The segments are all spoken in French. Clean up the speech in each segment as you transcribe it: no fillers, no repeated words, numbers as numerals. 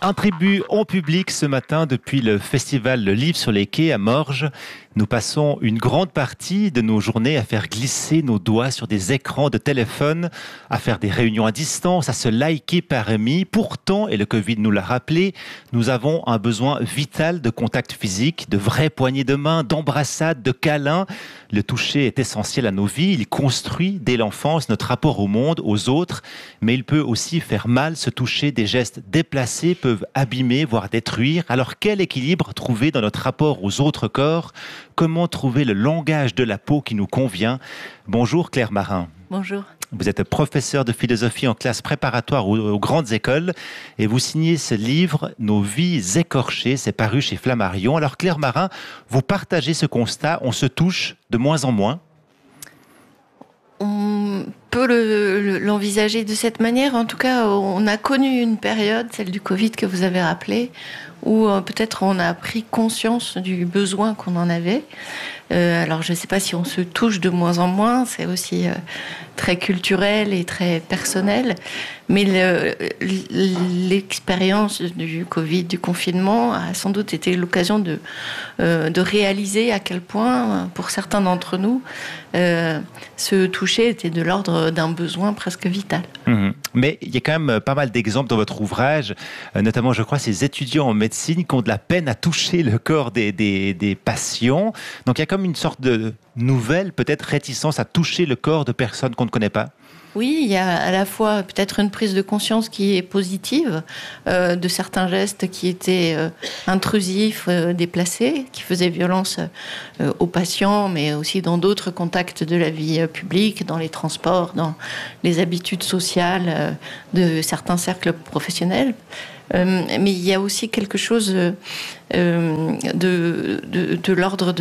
Un tribut en public ce matin depuis le festival Le Livre sur les quais à Morges. Nous passons une grande partie de nos journées à faire glisser nos doigts sur des écrans de téléphone, à faire des réunions à distance, à se liker par amis. Pourtant, et le Covid nous l'a rappelé, nous avons un besoin vital de contact physique, de vraies poignées de main, d'embrassades, de câlins. Le toucher est essentiel à nos vies. Il construit dès l'enfance notre rapport au monde, aux autres, mais il peut aussi faire mal. Ce toucher, des gestes déplacés peuvent abîmer, voire détruire. Alors quel équilibre trouver dans notre rapport aux autres corps ? Comment trouver le langage de la peau qui nous convient ? Bonjour Claire Marin. Bonjour. Vous êtes professeure de philosophie en classe préparatoire aux grandes écoles et vous signez ce livre « Nos vies écorchées », c'est paru chez Flammarion. Alors Claire Marin, vous partagez ce constat, on se touche de moins en moins ? On peut l'envisager de cette manière. En tout cas, on a connu une période, celle du Covid que vous avez rappelée, où peut-être on a pris conscience du besoin qu'on en avait. Alors, je ne sais pas si on se touche de moins en moins, c'est aussi très culturel et très personnel, mais l'expérience du Covid, du confinement, a sans doute été l'occasion de réaliser à quel point, pour certains d'entre nous, se toucher était de l'ordre d'un besoin presque vital. Mais il y a quand même pas mal d'exemples dans votre ouvrage, notamment, je crois, ces étudiants en médecine qui ont de la peine à toucher le corps des patients. Donc, il y a comme une sorte de nouvelle, peut-être, réticence à toucher le corps de personnes qu'on ne connaît pas. Oui, il y a à la fois peut-être une prise de conscience qui est positive de certains gestes qui étaient intrusifs, déplacés, qui faisaient violence aux patients, mais aussi dans d'autres contacts de la vie publique, dans les transports, dans les habitudes sociales de certains cercles professionnels. Mais il y a aussi quelque chose de l'ordre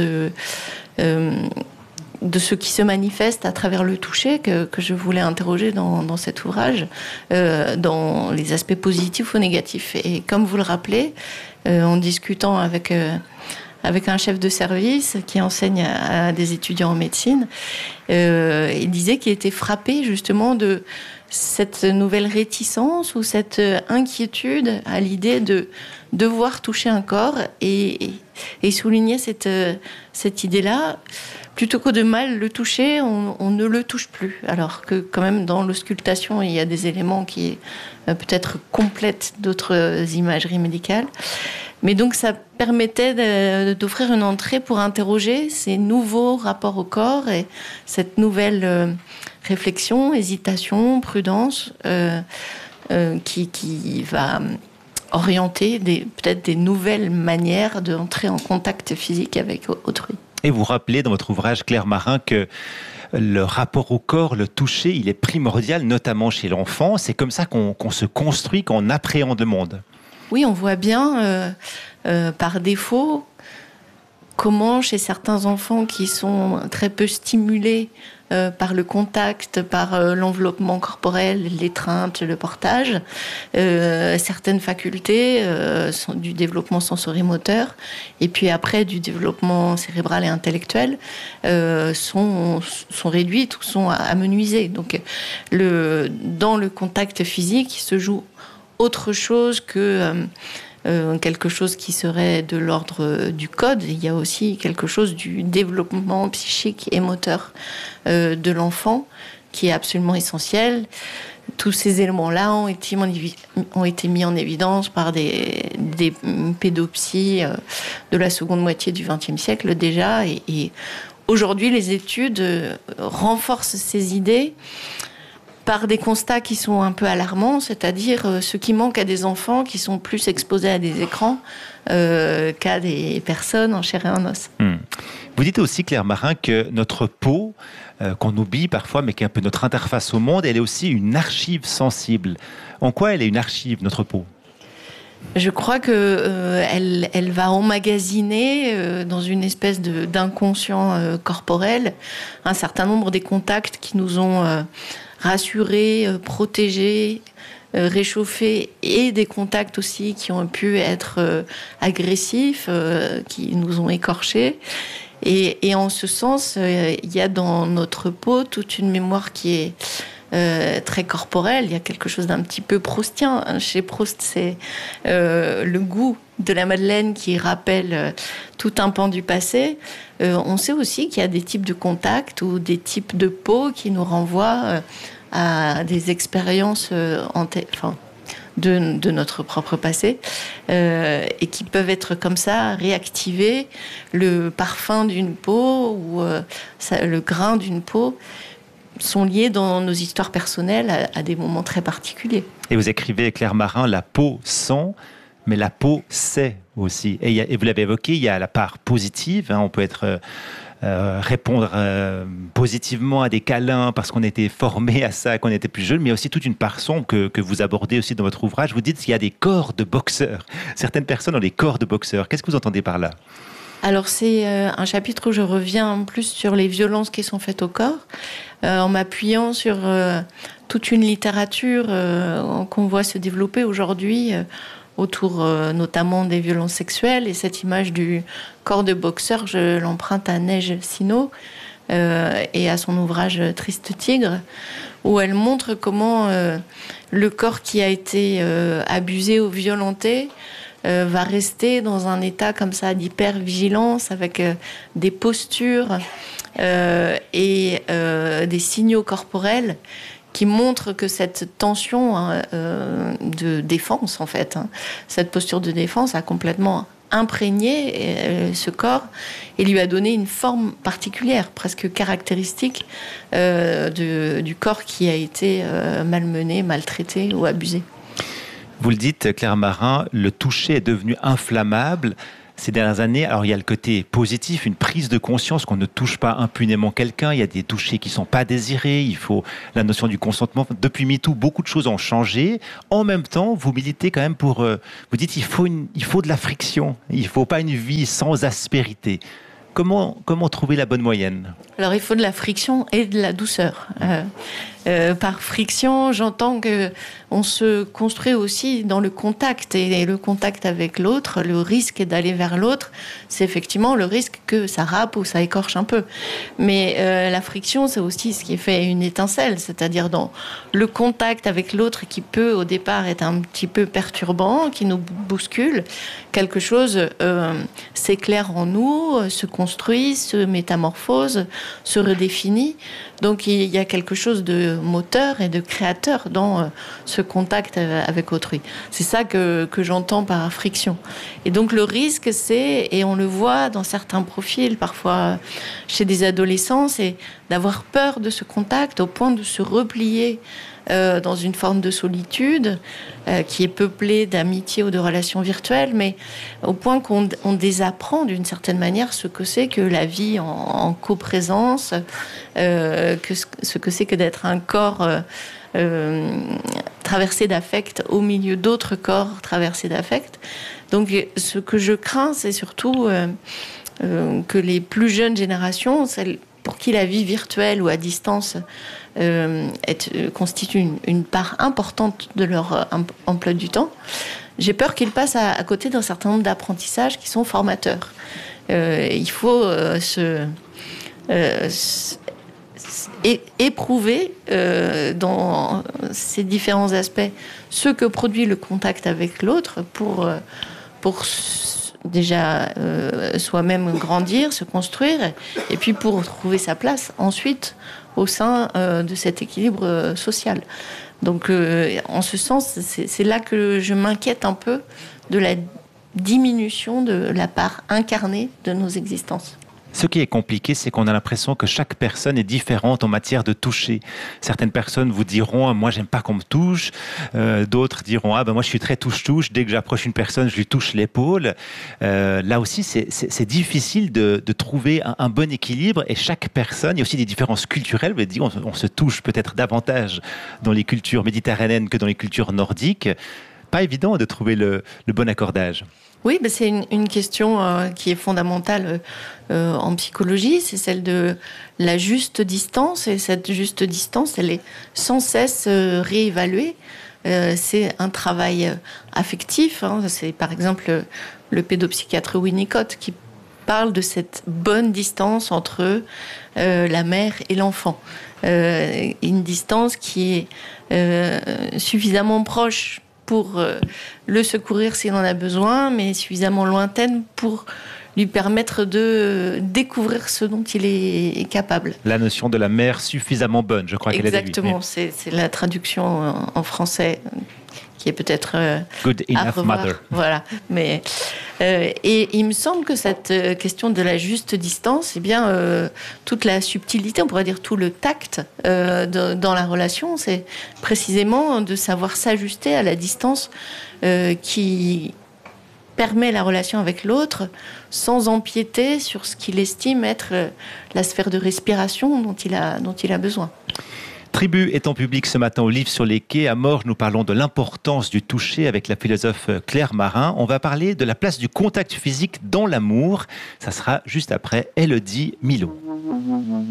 de ce qui se manifeste à travers le toucher que je voulais interroger dans cet ouvrage, dans les aspects positifs ou négatifs. Et comme vous le rappelez, en discutant avec un chef de service qui enseigne à des étudiants en médecine, il disait qu'il était frappé justement de cette nouvelle réticence ou cette inquiétude à l'idée de devoir toucher un corps et souligner cette idée-là. Plutôt que de mal le toucher, on ne le touche plus. Alors que quand même dans l'auscultation, il y a des éléments qui peut-être complètent d'autres imageries médicales. Mais donc ça permettait d'offrir une entrée pour interroger ces nouveaux rapports au corps et cette nouvelle réflexion, hésitation, prudence qui va orienter peut-être des nouvelles manières d'entrer en contact physique avec autrui. Et vous rappelez dans votre ouvrage, Claire Marin, que le rapport au corps, le toucher, il est primordial, notamment chez l'enfant. C'est comme ça qu'on se construit, qu'on appréhende le monde. Oui, on voit bien, par défaut, comment chez certains enfants qui sont très peu stimulés par le contact, par l'enveloppement corporel, l'étreinte, le portage, certaines facultés du développement sensorimoteur et puis après du développement cérébral et intellectuel sont réduites ou sont amenuisées. Donc dans le contact physique, il se joue autre chose que quelque chose qui serait de l'ordre du code. Il y a aussi quelque chose du développement psychique et moteur de l'enfant qui est absolument essentiel. Tous ces éléments-là ont été mis en évidence par des pédopsies de la seconde moitié du XXe siècle déjà. Et aujourd'hui, les études renforcent ces idées par des constats qui sont un peu alarmants, c'est-à-dire ce qui manque à des enfants qui sont plus exposés à des écrans qu'à des personnes en chair et en os. Vous dites aussi, Claire Marin, que notre peau, qu'on oublie parfois, mais qui est un peu notre interface au monde, elle est aussi une archive sensible. En quoi elle est une archive, notre peau ? Je crois qu'elle va emmagasiner dans une espèce d'inconscient corporel un certain nombre des contacts qui nous ont rassurés, protégés, réchauffés, et des contacts aussi qui ont pu être agressifs, qui nous ont écorchés. Et en ce sens, il y a dans notre peau toute une mémoire qui est très corporel. Il y a quelque chose d'un petit peu proustien. Chez Proust, c'est le goût de la madeleine qui rappelle tout un pan du passé. On sait aussi qu'il y a des types de contacts ou des types de peau qui nous renvoient à des expériences de notre propre passé et qui peuvent être comme ça réactivées. Le parfum d'une peau ou le grain d'une peau sont liés dans nos histoires personnelles à des moments très particuliers. Et vous écrivez, Claire Marin, la peau sent, mais la peau sait aussi. Et vous l'avez évoqué, il y a la part positive. On peut répondre positivement à des câlins parce qu'on était formé à ça quand on était plus jeune, mais il y a aussi toute une part sombre que vous abordez aussi dans votre ouvrage. Vous dites qu'il y a des corps de boxeurs. Certaines personnes ont des corps de boxeurs. Qu'est-ce que vous entendez par là ? Alors c'est un chapitre où je reviens plus sur les violences qui sont faites au corps, en m'appuyant sur toute une littérature qu'on voit se développer aujourd'hui autour notamment des violences sexuelles. Et cette image du corps de boxeur, je l'emprunte à Neige Sino et à son ouvrage Triste Tigre, où elle montre comment le corps qui a été abusé ou violenté va rester dans un état comme ça d'hyper-vigilance avec des postures et des signaux corporels qui montrent que cette tension de défense, en fait, cette posture de défense a complètement imprégné ce corps et lui a donné une forme particulière, presque caractéristique du corps qui a été malmené, maltraité ou abusé. Vous le dites, Claire Marin, le toucher est devenu inflammable ces dernières années. Alors, il y a le côté positif, une prise de conscience qu'on ne touche pas impunément quelqu'un. Il y a des touchés qui ne sont pas désirés. Il faut la notion du consentement. Depuis MeToo, beaucoup de choses ont changé. En même temps, vous militez quand même pour... vous dites qu'il faut de la friction. Il ne faut pas une vie sans aspérité. Comment trouver la bonne moyenne ? Alors, il faut de la friction et de la douceur. Par friction, j'entends qu'on se construit aussi dans le contact. Et le contact avec l'autre, le risque d'aller vers l'autre, c'est effectivement le risque que ça râpe ou ça écorche un peu. Mais la friction, c'est aussi ce qui fait une étincelle. C'est-à-dire dans le contact avec l'autre qui peut, au départ, être un petit peu perturbant, qui nous bouscule. Quelque chose s'éclaire en nous, se construit, se métamorphose, se redéfinit. Donc il y a quelque chose de moteur et de créateur dans ce contact avec autrui. C'est ça que j'entends par friction. Et donc le risque, c'est, et on le voit dans certains profils, parfois chez des adolescents, c'est d'avoir peur de ce contact au point de se replier dans une forme de solitude qui est peuplée d'amitié ou de relations virtuelles, mais au point qu'on désapprend d'une certaine manière ce que c'est que la vie en coprésence, ce que c'est que d'être un corps traversé d'affect au milieu d'autres corps traversés d'affect. Donc ce que je crains, c'est surtout que les plus jeunes générations, celles pour qui la vie virtuelle ou à distance constitue une part importante de leur emploi du temps, j'ai peur qu'ils passent à côté d'un certain nombre d'apprentissages qui sont formateurs. Il faut éprouver dans ces différents aspects ce que produit le contact avec l'autre pour déjà soi-même grandir, se construire, et puis pour trouver sa place ensuite au sein de cet équilibre social. Donc en ce sens, c'est là que je m'inquiète un peu de la diminution de la part incarnée de nos existences. Ce qui est compliqué, c'est qu'on a l'impression que chaque personne est différente en matière de toucher. Certaines personnes vous diront « moi, j'aime pas qu'on me touche ». D'autres diront « moi, je suis très touche-touche. Dès que j'approche une personne, je lui touche l'épaule ». Là aussi, c'est difficile de trouver un bon équilibre. Et chaque personne, il y a aussi des différences culturelles. Vous avez dit, on se touche peut-être davantage dans les cultures méditerranéennes que dans les cultures nordiques. Pas évident de trouver le bon accordage. Oui, c'est une question qui est fondamentale en psychologie, c'est celle de la juste distance. Et cette juste distance, elle est sans cesse réévaluée. C'est un travail affectif. C'est par exemple le pédopsychiatre Winnicott qui parle de cette bonne distance entre la mère et l'enfant. Une distance qui est suffisamment proche pour le secourir s'il en a besoin, mais suffisamment lointaine pour lui permettre de découvrir ce dont il est capable. La notion de la mère suffisamment bonne, je crois qu'elle est déduite. Exactement, c'est la traduction en français qui est peut-être Good enough mother. Voilà, mais et il me semble que cette question de la juste distance, eh bien, toute la subtilité, on pourrait dire tout le tact dans la relation, c'est précisément de savoir s'ajuster à la distance qui permet la relation avec l'autre sans empiéter sur ce qu'il estime être la sphère de respiration dont il a besoin. Tribu est en public ce matin au Livre sur les quais. À Morges, nous parlons de l'importance du toucher avec la philosophe Claire Marin. On va parler de la place du contact physique dans l'amour. Ça sera juste après Élodie Milot.